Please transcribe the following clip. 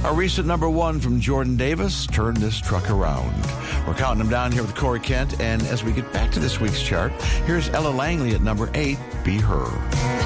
A recent number one from Jordan Davis, Turn This Truck Around. We're counting them down here with Corey Kent, and as we get back to this week's chart, here's Ella Langley at number 8, Be Her.